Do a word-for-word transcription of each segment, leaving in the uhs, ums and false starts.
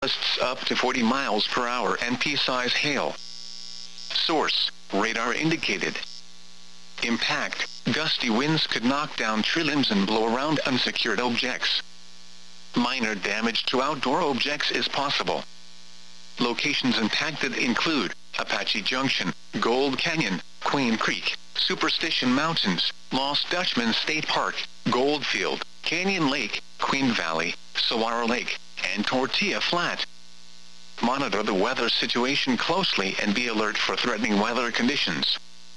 gusts up to forty miles per hour and pea-size hail. Source: radar indicated. Impact: gusty winds could knock down tree limbs and blow around unsecured objects. Minor damage to outdoor objects is possible. Locations impacted include Apache Junction, Gold Canyon, Queen Creek, Superstition Mountains, Lost Dutchman State Park, Goldfield, Canyon Lake, Queen Valley, Saguaro Lake, and Tortilla Flat. Monitor the weather situation closely and be alert for threatening weather conditions.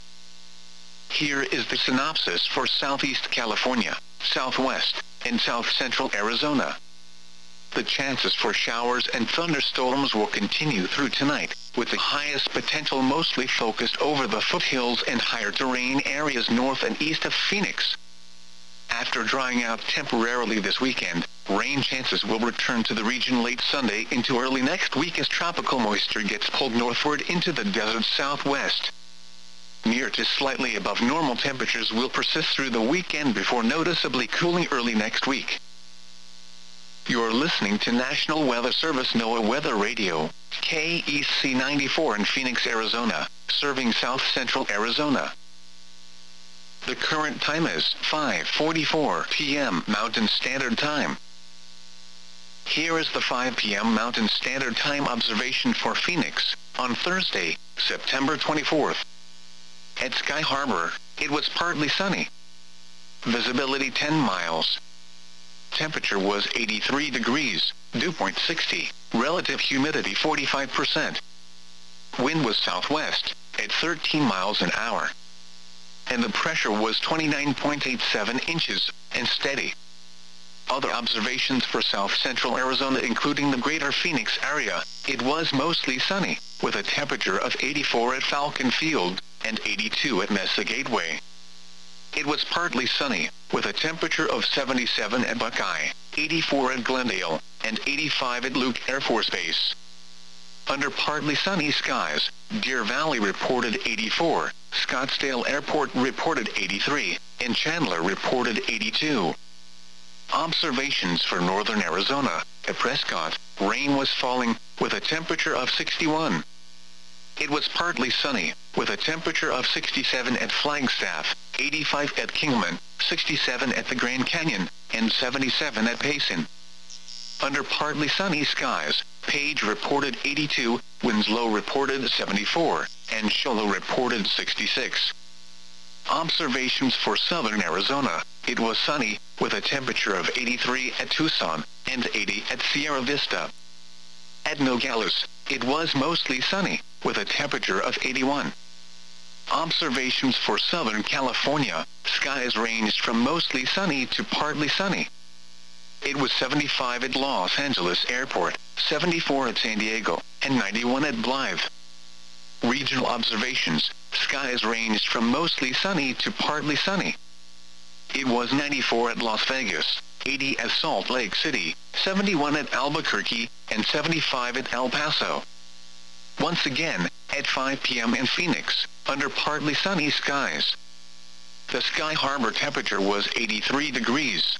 Here is the synopsis for Southeast California, Southwest, and South Central Arizona. The chances for showers and thunderstorms will continue through tonight, with the highest potential mostly focused over the foothills and higher terrain areas north and east of Phoenix. After drying out temporarily this weekend, rain chances will return to the region late Sunday into early next week as tropical moisture gets pulled northward into the desert southwest. Near to slightly above normal temperatures will persist through the weekend before noticeably cooling early next week. You're listening to National Weather Service NOAA Weather Radio, K E C ninety-four in Phoenix, Arizona, serving South Central Arizona. The current time is five forty-four p m Mountain Standard Time. Here is the five p m Mountain Standard Time observation for Phoenix, on Thursday, September twenty-fourth. At Sky Harbor, it was partly sunny. Visibility ten miles. Temperature was eighty-three degrees, dew point sixty, relative humidity forty-five percent. Wind was southwest, at thirteen miles an hour. And the pressure was twenty-nine point eight seven inches, and steady. Other observations for South Central Arizona including the greater Phoenix area, it was mostly sunny, with a temperature of eighty-four at Falcon Field, and eighty-two at Mesa Gateway. It was partly sunny, with a temperature of seventy-seven at Buckeye, eighty-four at Glendale, and eighty-five at Luke Air Force Base. Under partly sunny skies, Deer Valley reported eighty-four, Scottsdale Airport reported eighty-three, and Chandler reported eighty-two. Observations for northern Arizona, at Prescott, rain was falling, with a temperature of sixty-one. It was partly sunny, with a temperature of sixty-seven at Flagstaff, eighty-five at Kingman, sixty-seven at the Grand Canyon, and seventy-seven at Payson. Under partly sunny skies, Page reported eighty-two, Winslow reported seventy-four, and Show Low reported sixty-six. Observations for southern Arizona, it was sunny, with a temperature of eighty-three at Tucson, and eighty at Sierra Vista. At Nogales, it was mostly sunny, with a temperature of eighty-one. Observations for Southern California, skies ranged from mostly sunny to partly sunny. It was seventy-five at Los Angeles Airport, seventy-four at San Diego, and ninety-one at Blythe. Regional observations, skies ranged from mostly sunny to partly sunny. It was ninety-four at Las Vegas, eighty at Salt Lake City, seventy-one at Albuquerque, and seventy-five at El Paso. Once again, at five p m in Phoenix, under partly sunny skies. The Sky Harbor temperature was eighty-three degrees.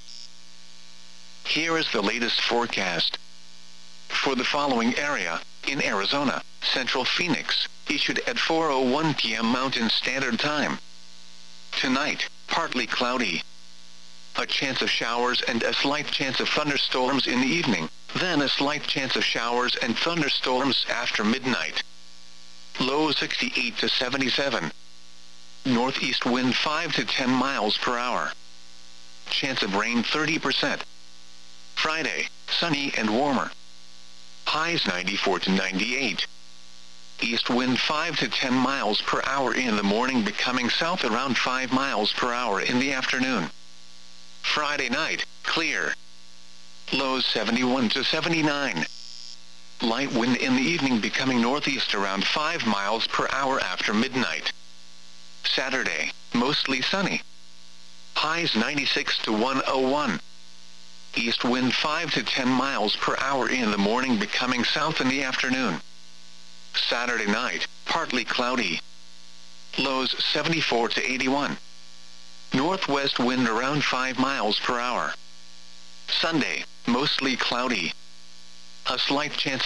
Here is the latest forecast. For the following area, in Arizona, Central Phoenix, issued at four oh one p m Mountain Standard Time. Tonight, partly cloudy. A chance of showers and a slight chance of thunderstorms in the evening, then a slight chance of showers and thunderstorms after midnight. Low sixty-eight to seventy-seven. Northeast wind five to ten miles per hour. Chance of rain thirty percent. Friday, sunny and warmer. Highs ninety-four to ninety-eight. East wind five to ten miles per hour in the morning, becoming south around five miles per hour in the afternoon. Friday night, clear. Lows seventy-one to seventy-nine. Light wind in the evening, becoming northeast around five miles per hour after midnight. Saturday, mostly sunny. Highs ninety-six to one oh one. East wind five to ten miles per hour in the morning, becoming south in the afternoon. Saturday night, partly cloudy. Lows seventy-four to eighty-one. Northwest wind around five miles per hour. Sunday, mostly cloudy. A slight chance